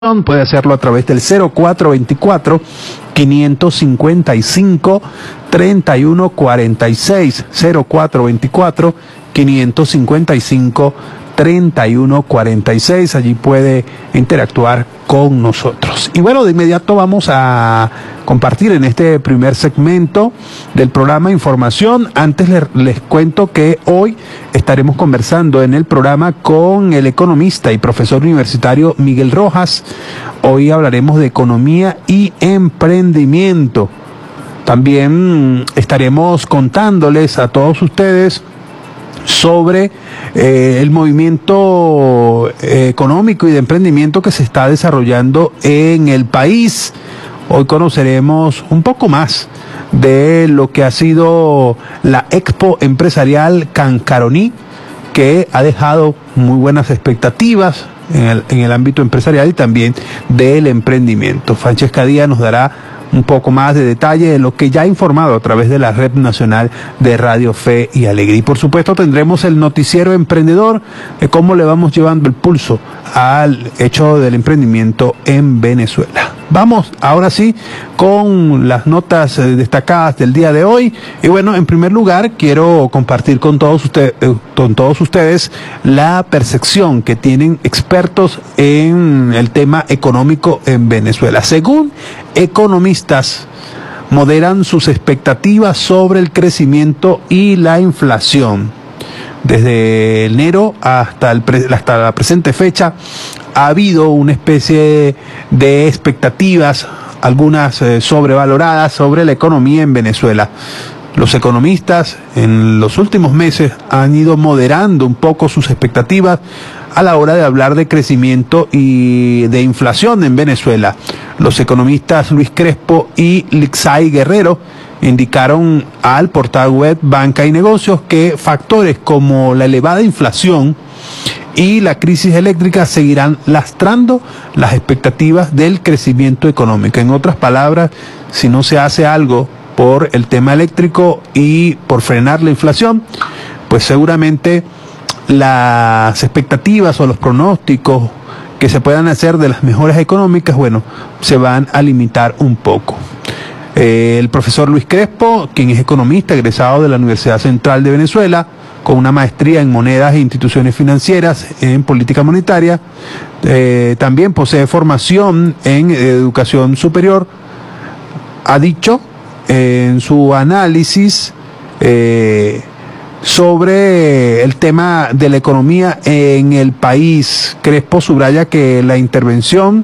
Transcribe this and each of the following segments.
Puede hacerlo a través del 0424-555-3146, 0424-555-3146. Allí puede interactuar con nosotros. Y bueno, de inmediato vamos a compartir en este primer segmento del programa información. Antes les cuento que hoy estaremos conversando en el programa con el economista y profesor universitario Miguel Rojas. Hoy hablaremos de economía y emprendimiento. También estaremos contándoles a todos ustedes sobre el movimiento económico y de emprendimiento que se está desarrollando en el país. Hoy conoceremos un poco más de lo que ha sido la Expo Empresarial Cancaroní, que ha dejado muy buenas expectativas en el ámbito empresarial y también del emprendimiento. Francesca Díaz nos dará un poco más de detalle de lo que ya ha informado a través de la Red Nacional de Radio Fe y Alegría. Y por supuesto tendremos el noticiero emprendedor, de cómo le vamos llevando el pulso al hecho del emprendimiento en Venezuela. Vamos ahora sí con las notas destacadas del día de hoy. Y bueno, en primer lugar quiero compartir con todos ustedes la percepción que tienen expertos en el tema económico en Venezuela. Según economistas, moderan sus expectativas sobre el crecimiento y la inflación. Desde enero hasta la presente fecha ha habido una especie de expectativas, algunas sobrevaloradas, sobre la economía en Venezuela. Los economistas en los últimos meses han ido moderando un poco sus expectativas a la hora de hablar de crecimiento y de inflación en Venezuela. Los economistas Luis Crespo y Lixay Guerrero indicaron al portal web Banca y Negocios que factores como la elevada inflación y la crisis eléctrica seguirán lastrando las expectativas del crecimiento económico. En otras palabras, si no se hace algo por el tema eléctrico y por frenar la inflación, pues seguramente las expectativas o los pronósticos que se puedan hacer de las mejoras económicas, bueno, se van a limitar un poco. El profesor Luis Crespo, quien es economista egresado de la Universidad Central de Venezuela, con una maestría en monedas e instituciones financieras en política monetaria, también posee formación en educación superior, ha dicho en su análisis sobre el tema de la economía en el país. Crespo subraya que la intervención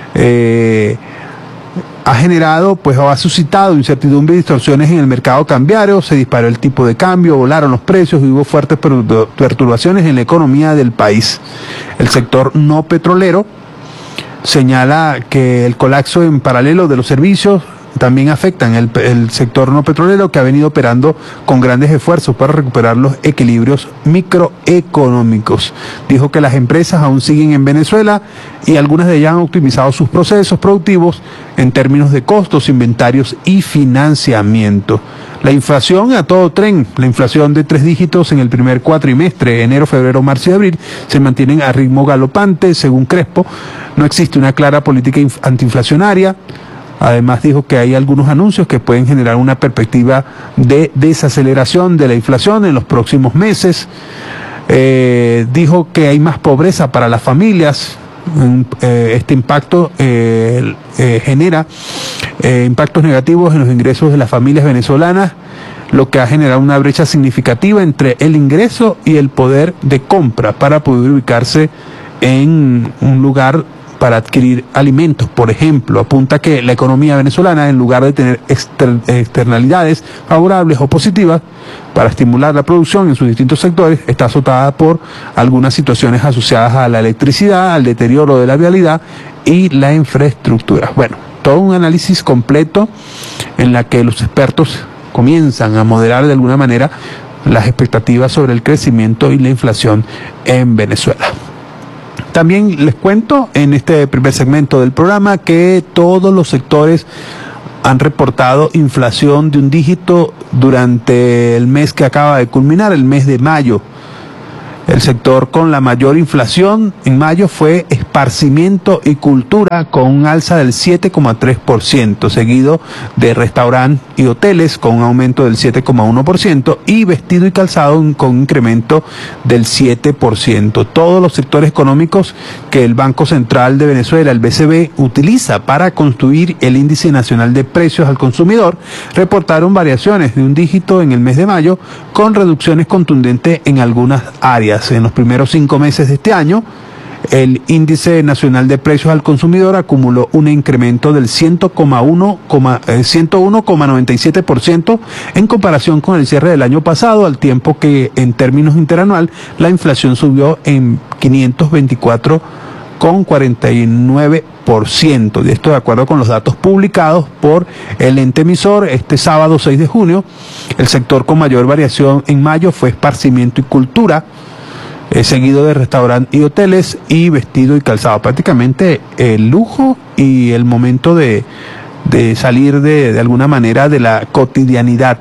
ha generado, pues ha suscitado incertidumbre y distorsiones en el mercado cambiario, se disparó el tipo de cambio, volaron los precios y hubo fuertes perturbaciones en la economía del país. El sector no petrolero señala que el colapso en paralelo de los servicios también afectan el sector no petrolero, que ha venido operando con grandes esfuerzos para recuperar los equilibrios microeconómicos. Dijo que las empresas aún siguen en Venezuela y algunas de ellas han optimizado sus procesos productivos en términos de costos, inventarios y financiamiento. La inflación a todo tren, la inflación de 3 dígitos en el primer cuatrimestre, enero, febrero, marzo y abril, se mantienen a ritmo galopante, según Crespo. No existe una clara política antiinflacionaria. Además dijo que hay algunos anuncios que pueden generar una perspectiva de desaceleración de la inflación en los próximos meses. Dijo que hay más pobreza para las familias. Este impacto genera impactos negativos en los ingresos de las familias venezolanas, lo que ha generado una brecha significativa entre el ingreso y el poder de compra para poder ubicarse en un lugar para adquirir alimentos. Por ejemplo, apunta que la economía venezolana, en lugar de tener externalidades favorables o positivas para estimular la producción en sus distintos sectores, está azotada por algunas situaciones asociadas a la electricidad, al deterioro de la vialidad y la infraestructura. Bueno, todo un análisis completo en la que los expertos comienzan a moderar de alguna manera las expectativas sobre el crecimiento y la inflación en Venezuela. También les cuento en este primer segmento del programa que todos los sectores han reportado inflación de un dígito durante el mes que acaba de culminar, el mes de mayo. El sector con la mayor inflación en mayo fue esparcimiento y cultura con un alza del 7,3%, seguido de restaurante y hoteles con un aumento del 7,1% y vestido y calzado con un incremento del 7%. Todos los sectores económicos que el Banco Central de Venezuela, el BCV, utiliza para construir el Índice Nacional de Precios al Consumidor, reportaron variaciones de un dígito en el mes de mayo, con reducciones contundentes en algunas áreas. En los primeros 5 meses de este año, el Índice Nacional de Precios al Consumidor acumuló un incremento del 101,97% en comparación con el cierre del año pasado, al tiempo que en términos interanual la inflación subió en 524,49%. Y esto de acuerdo con los datos publicados por el ente emisor este sábado 6 de junio. El sector con mayor variación en mayo fue esparcimiento y cultura, seguido de restaurantes y hoteles y vestido y calzado. Prácticamente el lujo y el momento de salir de alguna manera de la cotidianidad.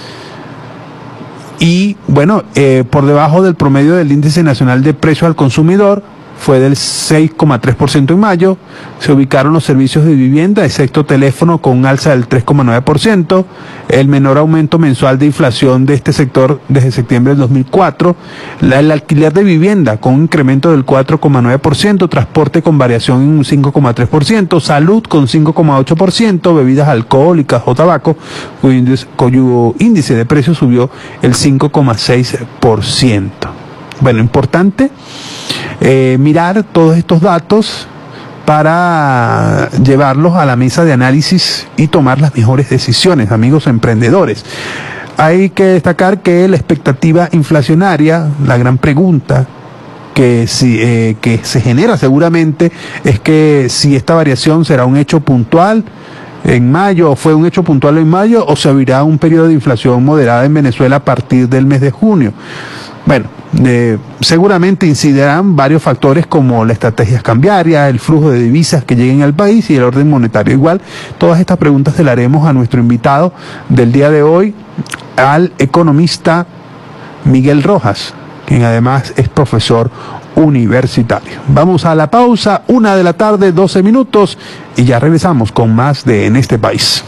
Y bueno, por debajo del promedio del Índice Nacional de Precios al Consumidor, fue del 6,3% en mayo. Se ubicaron los servicios de vivienda, excepto teléfono, con un alza del 3,9%, el menor aumento mensual de inflación de este sector desde septiembre del 2004, el alquiler de vivienda con un incremento del 4,9%, transporte con variación en un 5,3%, salud con 5,8%, bebidas alcohólicas o tabaco, cuyo índice de precios subió el 5,6%. Bueno, importante mirar todos estos datos para llevarlos a la mesa de análisis y tomar las mejores decisiones, amigos emprendedores. Hay que destacar que la expectativa inflacionaria, la gran pregunta que se genera seguramente, es que si esta variación será un hecho puntual en mayo, o fue un hecho puntual en mayo, o se abrirá un periodo de inflación moderada en Venezuela a partir del mes de junio. Bueno, seguramente incidirán varios factores como la estrategia cambiaria, el flujo de divisas que lleguen al país y el orden monetario. Igual, todas estas preguntas se las haremos a nuestro invitado del día de hoy, al economista Miguel Rojas, quien además es profesor universitario. Vamos a la pausa, 1:12 p.m, y ya regresamos con más de En este País.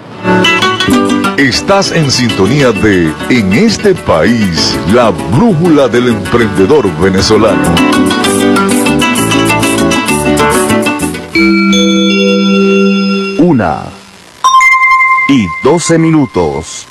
Estás en sintonía de En este País, la brújula del emprendedor venezolano. 1:12 p.m.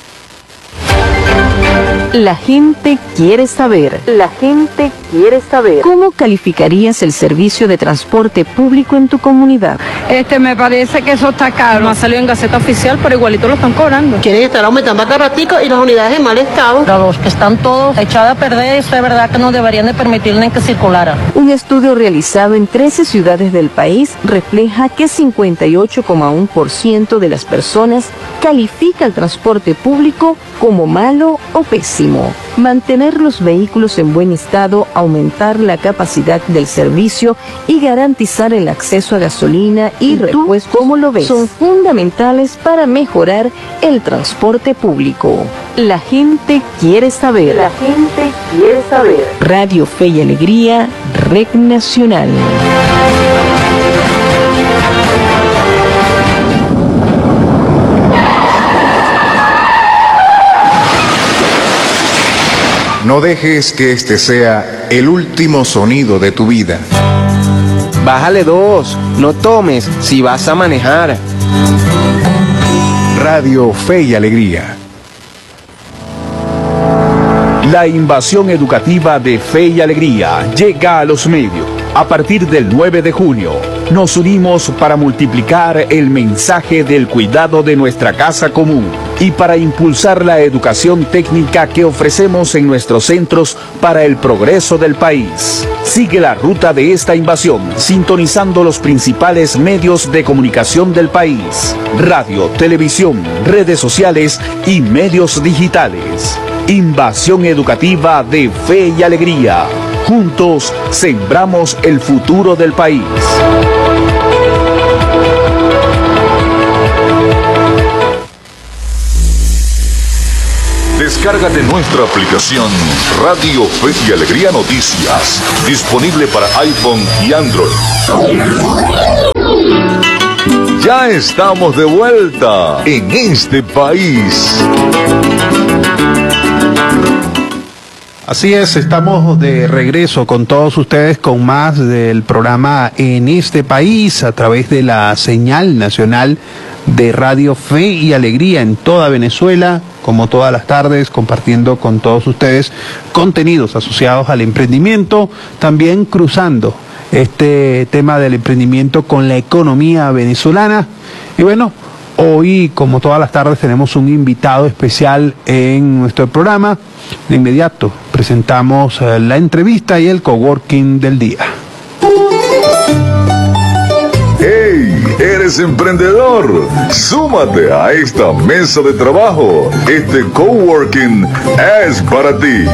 La gente quiere saber. La gente quiere saber. ¿Cómo calificarías el servicio de transporte público en tu comunidad? Me parece que eso está caro. No ha salido en Gaceta Oficial, pero igualito lo están cobrando. Quieren estar aumentando a cada ratico y las unidades en mal estado. Los que están todos echados a perder, eso es verdad que no deberían de permitirle que circulara. Un estudio realizado en 13 ciudades del país refleja que 58,1% de las personas califica el transporte público como malo o pésimo. Mantener los vehículos en buen estado, aumentar la capacidad del servicio y garantizar el acceso a gasolina y repuestos, ¿cómo lo ves?, son fundamentales para mejorar el transporte público. La gente quiere saber. La gente quiere saber. Radio Fe y Alegría, Red Nacional. No dejes que este sea el último sonido de tu vida. Bájale 2, no tomes si vas a manejar. Radio Fe y Alegría. La invasión educativa de Fe y Alegría llega a los medios. A partir del 9 de junio, nos unimos para multiplicar el mensaje del cuidado de nuestra casa común y para impulsar la educación técnica que ofrecemos en nuestros centros para el progreso del país. Sigue la ruta de esta invasión sintonizando los principales medios de comunicación del país: radio, televisión, redes sociales y medios digitales. Invasión educativa de Fe y Alegría. Juntos sembramos el futuro del país. Descárgate nuestra aplicación Radio Fe y Alegría Noticias, disponible para iPhone y Android. Ya estamos de vuelta en este país. Así es, estamos de regreso con todos ustedes con más del programa En este país a través de la señal nacional de Radio Fe y Alegría en toda Venezuela, como todas las tardes, compartiendo con todos ustedes contenidos asociados al emprendimiento, también cruzando este tema del emprendimiento con la economía venezolana. Y bueno, hoy, como todas las tardes, tenemos un invitado especial en nuestro programa. De inmediato presentamos la entrevista y el coworking del día. ¡Hey! ¿Eres emprendedor? Súmate a esta mesa de trabajo. Este coworking es para ti.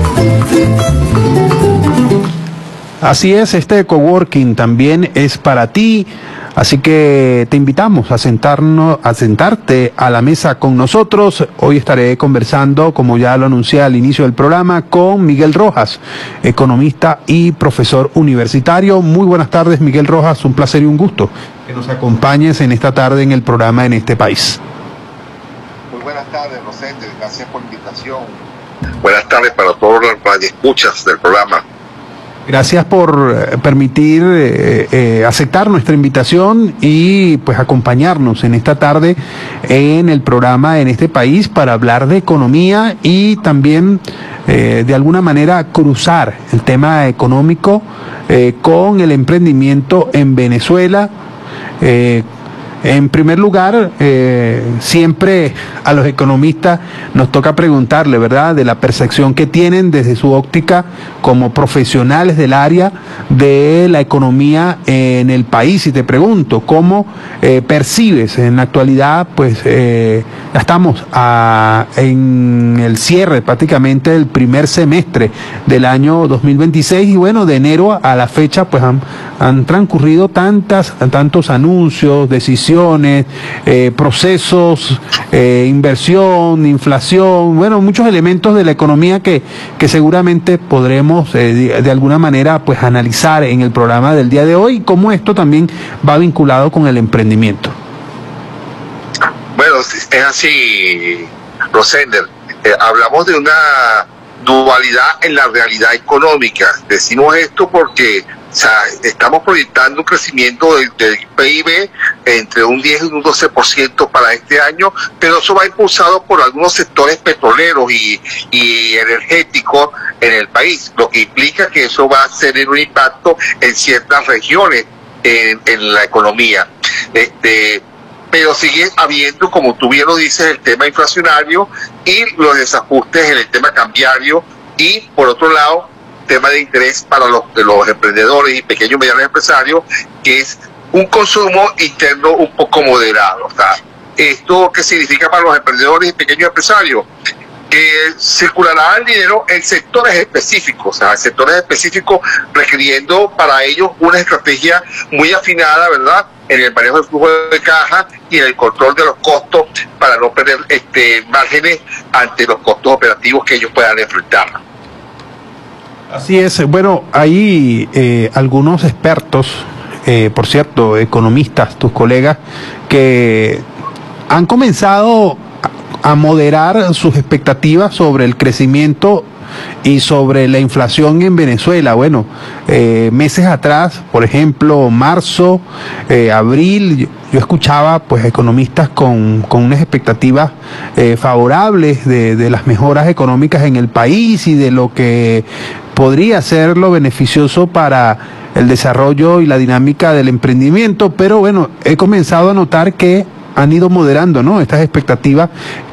Así es, este coworking también es para ti. Así que te invitamos a sentarte a la mesa con nosotros. Hoy estaré conversando, como ya lo anuncié al inicio del programa, con Miguel Rojas, economista y profesor universitario. Muy buenas tardes, Miguel Rojas, un placer y un gusto que nos acompañes en esta tarde en el programa En este país. Muy buenas tardes, Rosendo, gracias por la invitación. Buenas tardes para todos los radioescuchas del programa. Gracias por permitir aceptar nuestra invitación y pues acompañarnos en esta tarde en el programa En este país para hablar de economía y también de alguna manera cruzar el tema económico con el emprendimiento en Venezuela. En primer lugar, siempre a los economistas nos toca preguntarle, ¿verdad?, de la percepción que tienen desde su óptica como profesionales del área de la economía en el país. Y te pregunto, ¿cómo percibes en la actualidad? Pues estamos en el cierre prácticamente del primer semestre del año 2026 y bueno, de enero a la fecha pues han transcurrido tantos anuncios, decisiones, procesos, inversión, inflación, bueno, muchos elementos de la economía que seguramente podremos de alguna manera pues analizar en el programa del día de hoy, cómo esto también va vinculado con el emprendimiento. Bueno, es así, Rosender. Hablamos de una dualidad en la realidad económica. Decimos esto porque estamos proyectando un crecimiento del PIB entre un 10 y un 12% para este año, pero eso va impulsado por algunos sectores petroleros y energéticos en el país, lo que implica que eso va a tener un impacto en ciertas regiones en la economía. Pero sigue habiendo, como tú bien lo dices, el tema inflacionario y los desajustes en el tema cambiario y, por otro lado, tema de interés para los emprendedores y pequeños y medianos empresarios, que es un consumo interno un poco moderado. O sea, ¿esto qué significa para los emprendedores y pequeños empresarios? Que circulará el dinero en sectores específicos, o sea, sectores específicos requiriendo para ellos una estrategia muy afinada, ¿verdad?, en el manejo del flujo de caja y en el control de los costos para no perder márgenes ante los costos operativos que ellos puedan enfrentar. Así es. Bueno, hay algunos expertos, por cierto, economistas, tus colegas, que han comenzado a moderar sus expectativas sobre el crecimiento y sobre la inflación en Venezuela. Bueno, meses atrás, por ejemplo, marzo, abril, yo escuchaba pues economistas con unas expectativas favorables de las mejoras económicas en el país y de lo que podría ser lo beneficioso para el desarrollo y la dinámica del emprendimiento, pero bueno, he comenzado a notar que han ido moderando, ¿no?, estas expectativas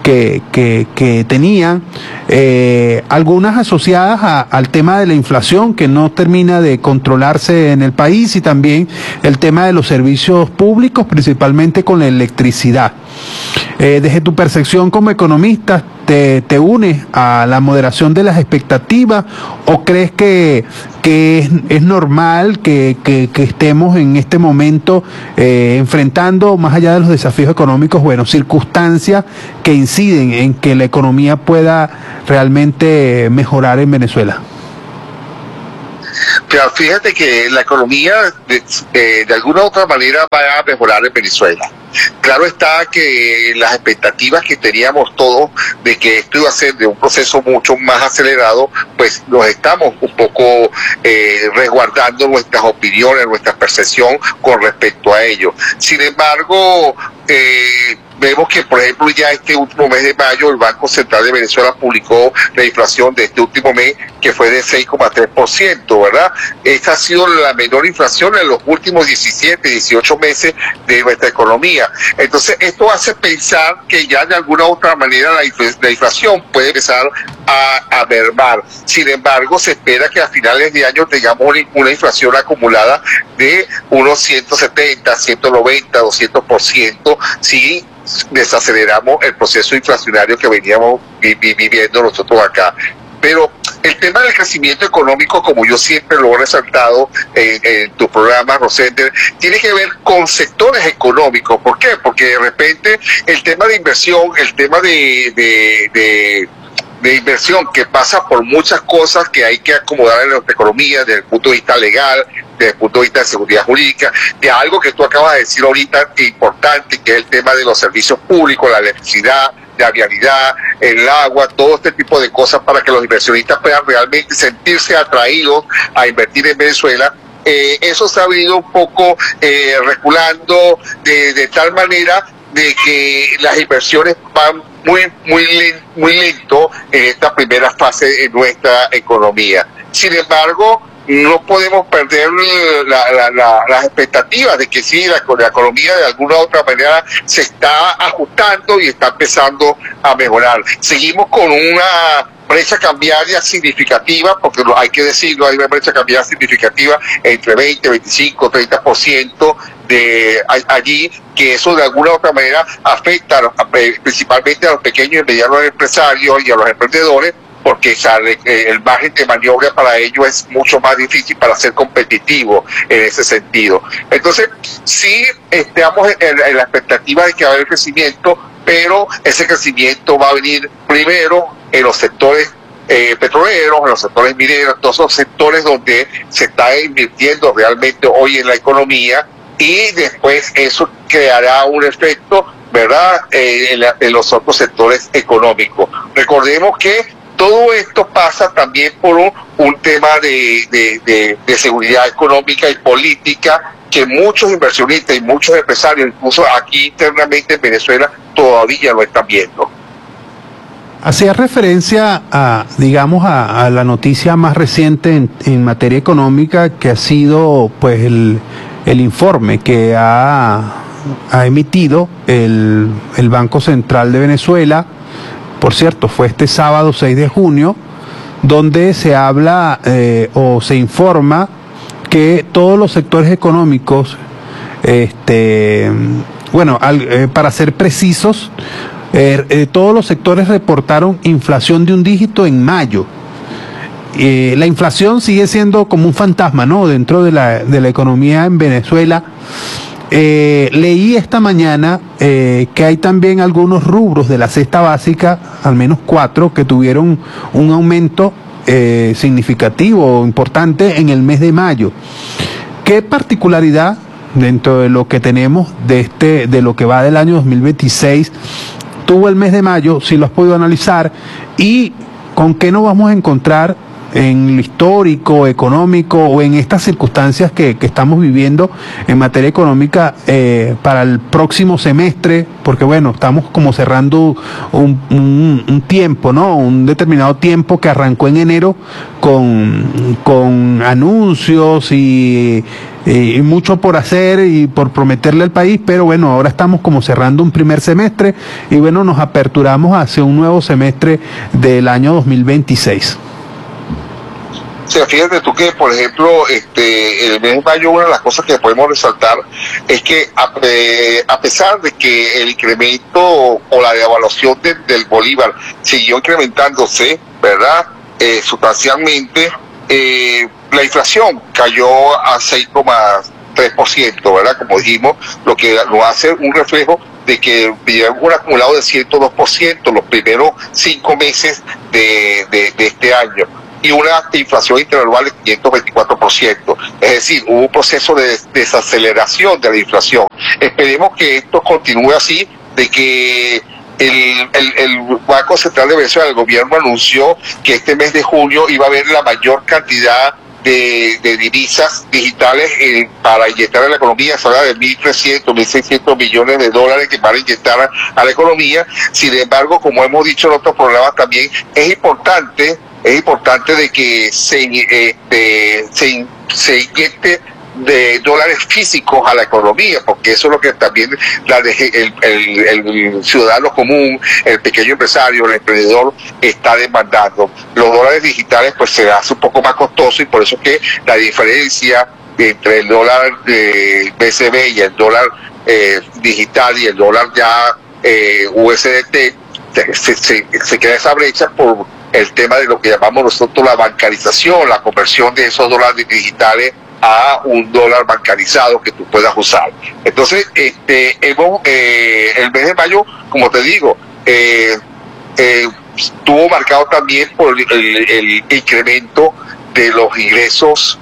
que tenían, algunas asociadas al tema de la inflación que no termina de controlarse en el país y también el tema de los servicios públicos, principalmente con la electricidad. Desde tu percepción como economista, ¿te unes a la moderación de las expectativas o crees que es normal que estemos en este momento enfrentando, más allá de los desafíos económicos, bueno, circunstancias que inciden en que la economía pueda realmente mejorar en Venezuela? Pero fíjate que la economía de alguna u otra manera va a mejorar en Venezuela. Claro está que las expectativas que teníamos todos de que esto iba a ser de un proceso mucho más acelerado, pues nos estamos un poco resguardando nuestras opiniones, nuestra percepción con respecto a ello. Sin embargo, vemos que, por ejemplo, ya este último mes de mayo, el Banco Central de Venezuela publicó la inflación de este último mes, que fue de 6,3%, ¿verdad? Esta ha sido la menor inflación en los últimos 17, 18 meses de nuestra economía. Entonces, esto hace pensar que ya de alguna u otra manera la inflación puede empezar a mermar. Sin embargo, se espera que a finales de año tengamos una inflación acumulada de unos 170, 190, 200%, si desaceleramos el proceso inflacionario que veníamos viviendo nosotros acá. Pero el tema del crecimiento económico, como yo siempre lo he resaltado en tu programa, Rosender, tiene que ver con sectores económicos. ¿Por qué? Porque de repente el tema de inversión, el tema de inversión que pasa por muchas cosas que hay que acomodar en nuestra economía desde el punto de vista legal, desde el punto de vista de seguridad jurídica, de algo que tú acabas de decir ahorita importante, que es el tema de los servicios públicos, la electricidad, la vialidad, el agua, todo este tipo de cosas para que los inversionistas puedan realmente sentirse atraídos a invertir en Venezuela. Eso se ha venido un poco reculando de tal manera de que las inversiones van muy lento en esta primera fase de nuestra economía. Sin embargo, no podemos perder las expectativas de que sí, la economía de alguna u otra manera se está ajustando y está empezando a mejorar. Seguimos con una brecha cambiaria significativa, porque hay que decirlo, hay una brecha cambiaria significativa entre 20, 25, 30% de allí, que eso de alguna u otra manera afecta principalmente a los pequeños y medianos empresarios y a los emprendedores, porque el margen de maniobra para ellos es mucho más difícil para ser competitivo en ese sentido. Entonces, sí estamos en la expectativa de que va a haber crecimiento, pero ese crecimiento va a venir primero en los sectores petroleros, en los sectores mineros, todos los sectores donde se está invirtiendo realmente hoy en la economía, y después eso creará un efecto, ¿verdad?, en los otros sectores económicos. Recordemos que todo esto pasa también por un tema de seguridad económica y política que muchos inversionistas y muchos empresarios, incluso aquí internamente en Venezuela, todavía lo están viendo. Hacía referencia a, digamos, a la noticia más reciente en materia económica, que ha sido pues el informe que ha emitido el Banco Central de Venezuela. Por cierto, fue este sábado 6 de junio, donde se habla o se informa que todos los sectores económicos, para ser precisos, todos los sectores reportaron inflación de un dígito en mayo. La inflación sigue siendo como un fantasma, ¿no?, dentro de la economía en Venezuela. Leí esta mañana que hay también algunos rubros de la cesta básica, al menos 4, que tuvieron un aumento significativo o importante en el mes de mayo. ¿Qué particularidad dentro de lo que tenemos de lo que va del año 2026 tuvo el mes de mayo, si lo has podido analizar, y con qué nos vamos a encontrar en lo histórico, económico o en estas circunstancias que estamos viviendo en materia económica para el próximo semestre? Porque bueno, estamos como cerrando un tiempo, ¿no?, un determinado tiempo que arrancó en enero con anuncios y mucho por hacer y por prometerle al país, pero bueno, ahora estamos como cerrando un primer semestre y bueno, nos aperturamos hacia un nuevo semestre del año 2026. O sea, fíjate tú que, por ejemplo, el mes de mayo, una de las cosas que podemos resaltar es que a pesar de que el incremento o la devaluación del bolívar siguió incrementándose, ¿verdad? Sustancialmente, la inflación cayó a 6,3%, ¿verdad? Como dijimos, lo que nos hace un reflejo de que llevamos un acumulado de 102% los primeros 5 meses de este año, y una inflación interanual de 524%. Es decir, hubo un proceso de desaceleración de la inflación. Esperemos que esto continúe así, de que el Banco Central de Venezuela, el gobierno anunció que este mes de junio iba a haber la mayor cantidad de divisas digitales para inyectar a la economía. Se habla de 1.300, 1.600 millones de dólares que van a inyectar a la economía. Sin embargo, como hemos dicho en otros programas también, es importante de que se inyecte de dólares físicos a la economía, porque eso es lo que también el ciudadano común, el pequeño empresario, el emprendedor está demandando. Los dólares digitales pues se hace un poco más costoso, y por eso es que la diferencia entre el dólar BCB y el dólar digital y el dólar ya USDT se crea esa brecha por el tema de lo que llamamos nosotros la bancarización, la conversión de esos dólares digitales a un dólar bancarizado que tú puedas usar. Entonces, el mes de mayo, como te digo, estuvo marcado también por el incremento de los ingresos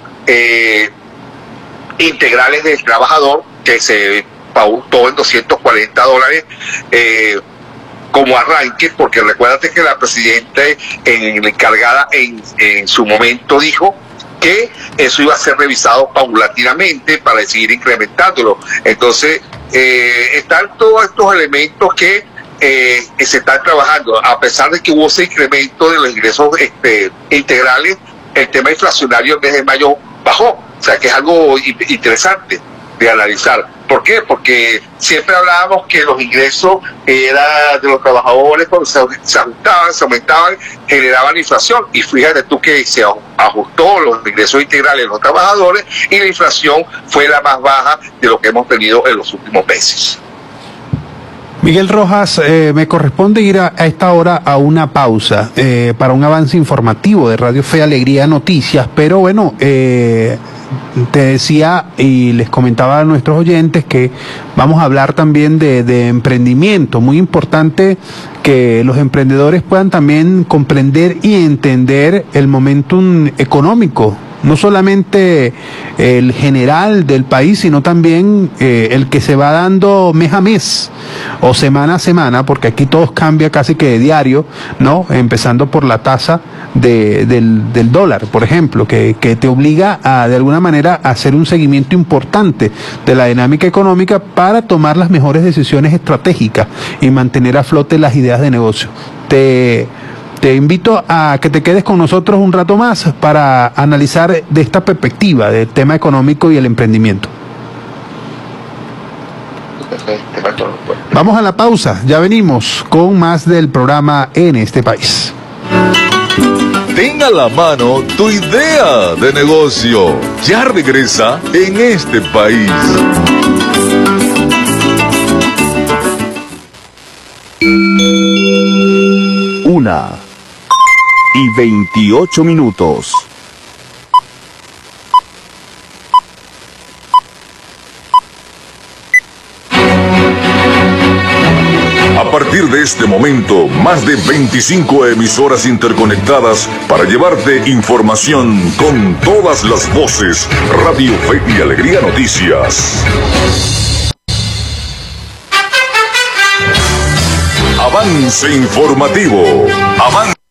integrales del trabajador, que se pautó en $240 como arranque, porque recuérdate que la presidenta encargada en su momento dijo que eso iba a ser revisado paulatinamente para seguir incrementándolo. Entonces, están todos estos elementos que se están trabajando. A pesar de que hubo ese incremento de los ingresos integrales, el tema inflacionario en mes de mayo bajó. O sea, que es algo interesante de analizar. ¿Por qué? Porque siempre hablábamos que los ingresos eran de los trabajadores, cuando se ajustaban, se aumentaban, generaban inflación. Y fíjate tú que se ajustó los ingresos integrales de los trabajadores, y la inflación fue la más baja de lo que hemos tenido en los últimos meses. Miguel Rojas, me corresponde ir a esta hora a una pausa para un avance informativo de Radio Fe y Alegría Noticias, pero bueno, te decía y les comentaba a nuestros oyentes que vamos a hablar también de emprendimiento. Muy importante que los emprendedores puedan también comprender y entender el momentum económico, no solamente el general del país, sino también el que se va dando mes a mes o semana a semana, porque aquí todo cambia casi que de diario, ¿no? Empezando por la tasa del dólar, por ejemplo, que te obliga a, de alguna manera, a hacer un seguimiento importante de la dinámica económica para tomar las mejores decisiones estratégicas y mantener a flote las ideas de negocio. Te invito a que te quedes con nosotros un rato más para analizar de esta perspectiva del tema económico y el emprendimiento. Vamos a la pausa, ya venimos con más del programa En Este País. Ten a la mano tu idea de negocio. Ya regresa En Este País. Una y 28 minutos. A partir de este momento, más de 25 emisoras interconectadas para llevarte información con todas las voces. Radio Fe y Alegría Noticias. Avance informativo. Avance.